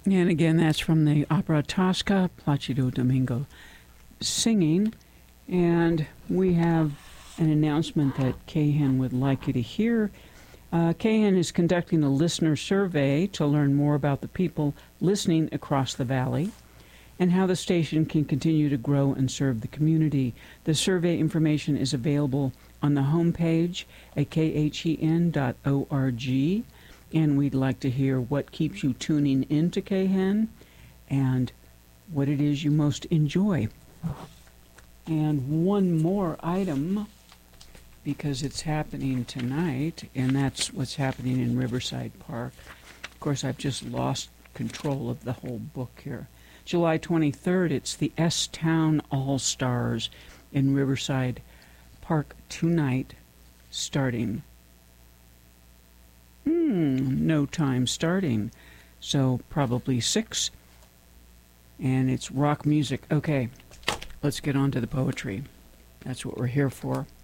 And again, that's from the opera Tosca, Placido Domingo singing. And we have an announcement that Kahan would like you to hear. Kahan is conducting a listener survey to learn more about the people listening across the valley and how the station can continue to grow and serve the community. The survey information is available on the homepage at khen.org. And we'd like to hear what keeps you tuning into Kahan and what it is you most enjoy. And one more item, because it's happening tonight, and that's what's happening in Riverside Park. Of course, I've just lost control of the whole book here. July 23rd, it's the S-Town All-Stars in Riverside Park tonight, starting. No time starting, so probably 6, and it's rock music. Okay, let's get on to the poetry. That's what we're here for.